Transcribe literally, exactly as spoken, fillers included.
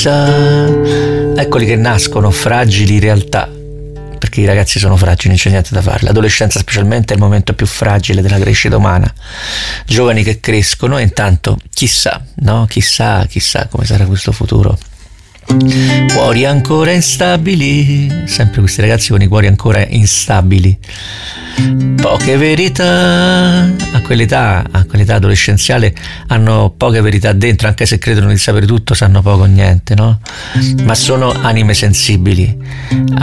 Eccoli che nascono fragili realtà, perché i ragazzi sono fragili, non c'è niente da fare. L'adolescenza specialmente è il momento più fragile della crescita umana. Giovani che crescono e intanto chissà, no? Chissà, chissà come sarà questo futuro. Cuori ancora instabili, sempre questi ragazzi con i cuori ancora instabili. Poche verità, a quell'età, a quell'età adolescenziale hanno poche verità dentro, anche se credono di sapere tutto, sanno poco o niente, no? Ma sono anime sensibili.